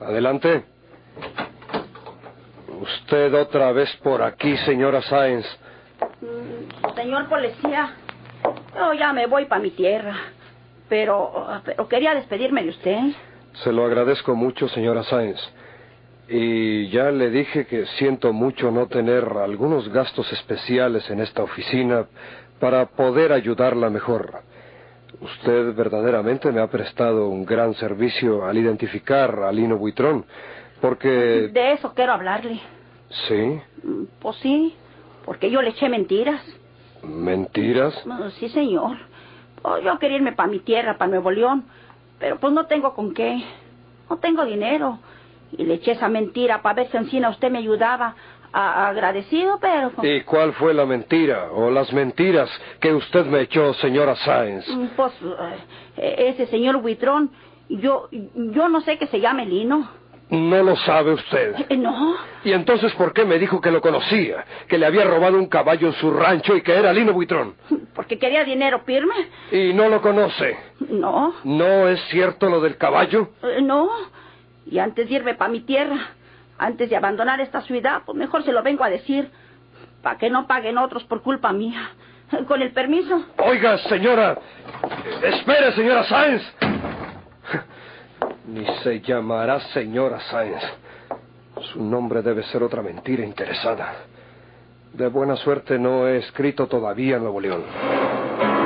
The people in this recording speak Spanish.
Adelante. Usted otra vez por aquí, señora Sáenz. Señor policía, yo ya me voy para mi tierra, pero quería despedirme de usted. Se lo agradezco mucho, señora Sáenz. Y ya le dije que siento mucho no tener algunos gastos especiales en esta oficina para poder ayudarla mejor. Usted verdaderamente me ha prestado un gran servicio al identificar a Lino Buitrón, porque... De eso quiero hablarle. ¿Sí? Pues sí, porque yo le eché mentiras. ¿Mentiras? Sí, señor. Pues yo quería irme para mi tierra, para Nuevo León, pero pues no tengo con qué. No tengo dinero. Y le eché esa mentira para ver si encima usted me ayudaba. Agradecido, pero... ¿Y cuál fue la mentira o las mentiras que usted me echó, señora Sáenz? Pues ese señor Buitrón, yo no sé que se llame Lino. ¿No lo sabe usted? No. ¿Y entonces por qué me dijo que lo conocía? Que le había robado un caballo en su rancho y que era Lino Buitrón. Porque quería dinero firme. ¿Y no lo conoce? No. ¿No es cierto lo del caballo? No. Y antes de irme para mi tierra, antes de abandonar esta ciudad, pues mejor se lo vengo a decir, para que no paguen otros por culpa mía. Con el permiso. Oiga, señora. Espere, señora Sáenz. Ni se llamará señora Sáenz. Su nombre debe ser otra mentira interesada. De buena suerte no he escrito todavía Nuevo León.